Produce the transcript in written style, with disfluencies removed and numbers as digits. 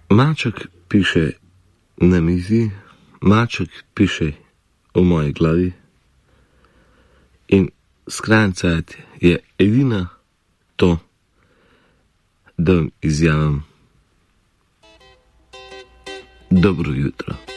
Maček piše na mizi, maček piše v moji glavi in skrajni cajt je edina to, da vam izjavim dobro jutro.